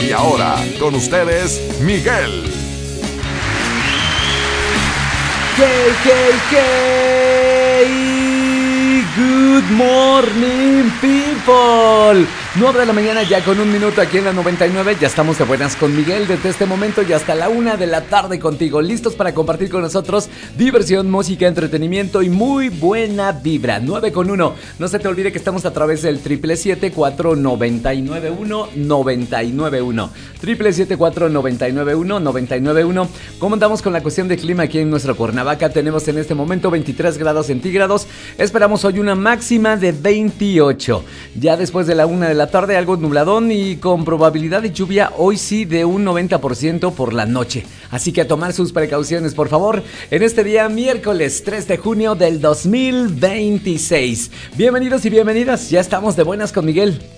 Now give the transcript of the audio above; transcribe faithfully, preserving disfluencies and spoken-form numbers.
Y ahora, con ustedes, Miguel. Hey, hey, hey, good morning, people. nueve de la mañana ya con un minuto aquí en la noventa y nueve. Ya estamos de buenas con Miguel desde este momento y hasta la una de la tarde contigo. Listos para compartir con nosotros diversión, música, entretenimiento y muy buena vibra. nueve con uno. No se te olvide que estamos a través del triple siete cuatro noventa y nueve uno noventa y nueve uno. Triple siete cuatro noventa y nueve uno noventa y nueve uno. ¿Cómo andamos con la cuestión de clima aquí en nuestro Cuernavaca? Tenemos en este momento veintitrés grados centígrados. Esperamos hoy una máxima de veintiocho. Ya después de la una de la tarde algo nubladón y con probabilidad de lluvia hoy sí de un noventa por ciento por la noche. Así que a tomar sus precauciones, por favor, en este día miércoles tres de junio del dos mil veintiséis. Bienvenidos y bienvenidas, ya estamos de buenas con Miguel.